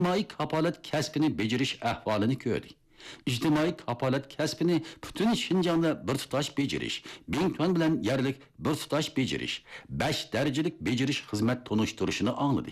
ijtimoiy kapolat kasbini bejirish ahvolini ko'rdi. İctimai kapalat kəsbini bütün Şinjan'da bir tutaş beceriş, Bingtuan bilen yerlik bir tutaş beceriş, 5 derecelik beceriş hizmet tonuşturuşunu anladı.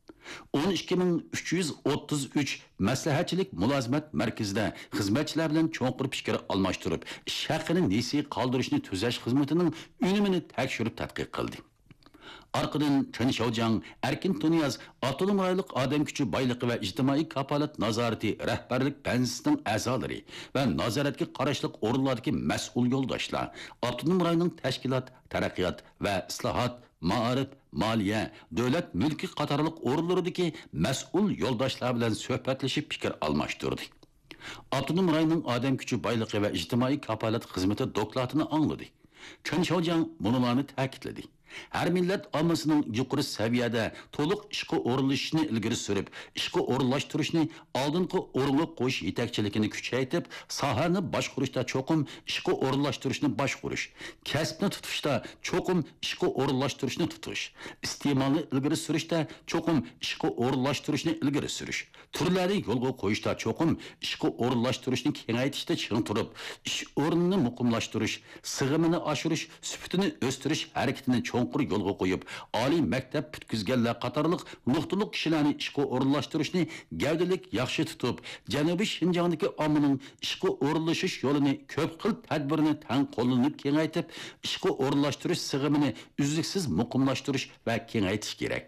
12.333 maslahatchilik mulozimat markazida xizmatchilar bilan cho'nqur fikr almashtirib, ish haqini nesi qoldirishni tuzash xizmatining unumini tekshirib tadqiq qildi. Arkadan Chen Xiaojiang, Erkin Tuniyaz, Atonom rayonluq odam kuchi boyligi va ijtimoiy kapolat nazorati rahbarlik pansining a'zolari va nazoratga qarashliq o'rinlardagi mas'ul yo'ldoshlar, Atonom rayonning tashkilot, taraqqiyot va islohot, ma'arif, moliya, davlat mulki qatorliq o'rinlaridagi mas'ul yo'ldoshlar bilan suhbatlashib fikr almashtirdi. Atonom rayonning odam kuchi boyligi va ijtimoiy kapolat xizmati dokladini angladi. Chen Xiaojiang bunularni ta'kidladi. Her millet ammasının yukarı seviyede to'liq ishga o'rinlashishni ilgari surib, ishga o'rinlashtirishni oldingi o'ringa qo'yish yetakchiligini kuchaytirib, sohani boshqarishda cho'qim ishga o'rinlashtirishni boshqarish, kasbni tutishda cho'qim ishga o'rinlashtirishni tutish, iste'molni ilgari surishda cho'qim ishga o'rinlashtirishni ilgari surish, turlarni yo'lga qo'yishda cho'qim ishga o'rinlashtirishni kengaytirishda ching turib, ish o'rnini muqimlashtirish, sig'imini oshirish, sifatini o'stirish harakatini cho'nqur yo'lga qo'yib, oliy maktab bitkizganlar qatorliq nuqtaliq kishilarni ishga o'rinlashtirishni gavdalik yaxshi tutib, Janubiy Shinjongdagi ommaning ishga o'rinlashish yo'lini ko'p xil tadbirni tang qo'llanib kengaytirib, ishga o'rinlashtirish sig'imini uzluksiz muqimlashtirish va kengaytirish kerak.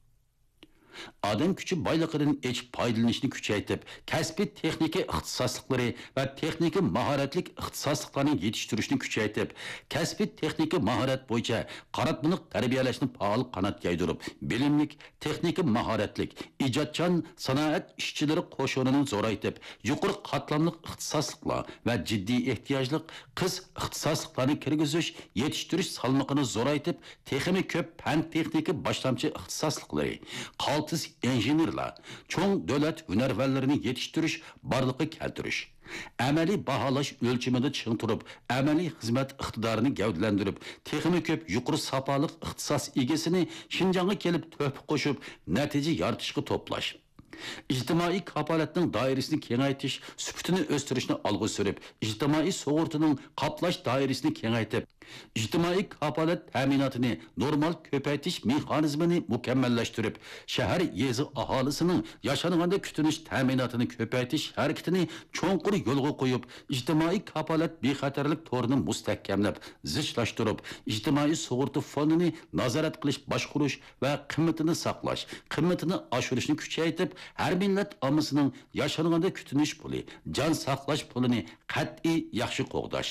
Adam kuchi boyligidan foydalanishni kuchaytirib, kasbiy texnika ixtisosliklari va texnika mahoratlik ixtisosliklarni yetishtirishni kuchaytirib, kasbiy texnika mahorat bo'yicha qaratmaliq tarbiyalashni faol qanot yaydirib, bilimlik, texnika mahoratlik, ijodchan sanoat ishchilari qo'shonini zo'raytib, yuqori qatlamli ixtisosliklar va jiddiy ehtiyojli qiz ixtisosliklarni kirgizish, yetishtirish salmoqini zo'raytib, texnika ko'p fan texnika boshlamchi ixtisosliklari, qaltis injenerlar, cho'ng davlat hunarvanlarini yetishtirish, barliqqa keltirish, amaliy baholash o'lchimida ching turib, amaliy xizmat iqtidorini gavdalantirib, texnika ko'p yuqori safoliq ixtisos egasini Shinjongga kelib to'p qo'shib, natija yaratishga to'plash. İctimai kapolatning doirasini kengaytirish, sifatini o'stirishni olg'a surib, ijtimoiy sug'urtaning qoplash doirasini kengaytirib, ijtimoiy kapolat ta'minotini normal ko'paytirish mexanizmini mukammallashtirib, shahar yezi aholisining yashanganda kutinish ta'minotini ko'paytirish harakatini cho'nqur yo'lga qo'yib, ijtimoiy kapolat bexatarlik to'rini mustahkamlab, zichlashtirib, ijtimoiy sug'urta fondini nazorat qilish, boshqarish va qimmatini saqlash, qimmatini oshirishni kuchaytirib, her millet amısının yaşanğanda kütünüş puli, can saklaş pulini qat'iy yaxshi qo'g'dash.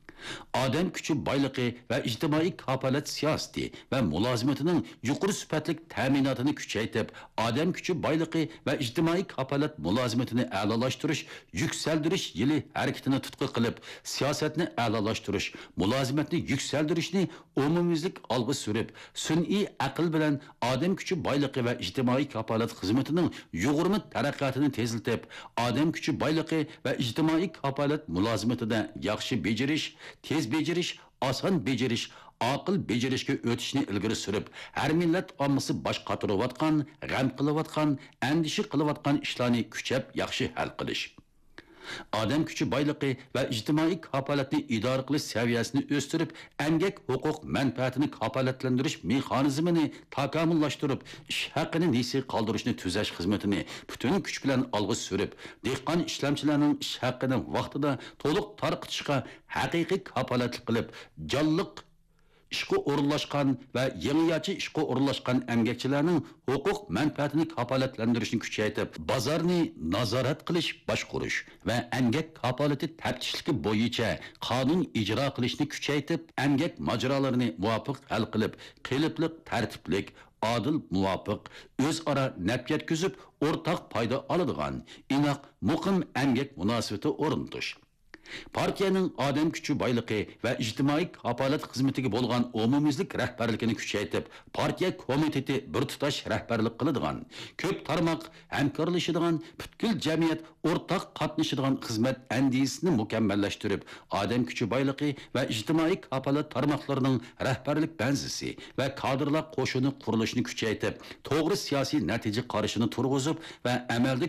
Odam kuchi boyligi va ijtimoiy kapolat siyosati va mulozimatining yuqori sifatlik ta'minotini kuchaytirib, odam kuchi boyligi va ijtimoiy kapolat mulozimatini a'lolashtirish, yuksaltirish yili harakatini tutqi qilib, siyosatni a'lolashtirish, mulozimatni yuksaltirishni umumyuzlik olg'a surib, sun'iy aql bilan odam kuchi boyligi va ijtimoiy kapolat xizmatining yuqori taraqqiyotini tezlatib, odam kuchi boyligi va ijtimoiy kapolat mulozimatida yaxshi bejirish, tez beceriş, asan beceriş, aql becerishga o'tishni ilgari surib, har millat ommasi bosh qotirayotgan, g'am qilayotgan, andishi qilayotgan ishlarni kuchab yaxshi hal qilish. Odam kuchi boyligi va ijtimoiy kapolatni idora qilish saviyasini o'stirib, emgak huquq manfaatini kapolatlantirish mexanizmini takomillashtirib, ish haqini nesi qoldirishni tuzash xizmatini butun kuch bilan olg'a surib, dehqon ishlamchilarning ish haqini vaqtida to'liq tarqitishga haqiqiy kapolatlik qilib, jonliq ishga o'rinlashgan va yangiyachi ishga o'rinlashgan emgakchilarning huquq manfaatini kapolatlantirishni kuchaytirib, bozorni nazorat qilish, boshqarish va emgak kapolati taftishligi bo'yicha qonun ijro qilishni kuchaytirib, emgak majrolarini muvofiq hal qilib, qiliblik, tartiblik, adil, muvofiq, o'zaro naf yetkazib, o'rtaq foyda oladigan, inoq, muqim emgak munosabati o'rnatish. Partiyanın adam gücü baylığı ve ictimai kapalat hizmetiga bo'lgan umumizlik rahbarligini kuchaytirib, partiya komiteti bir tutash rahbarlik qiladigan, ko'p tarmoq hamkorlashadigan, butkul jamiyat o'rtaq qatnashadigan xizmat andisini mukammallashtirib, odam kuchi boyligi va ijtimoiy kapalat tarmoqlarining rahbarlik benzisi va kadrlar qo'shini qurilishini kuchaytirib, to'g'ri siyosiy natija qarashini turg'izib va amalda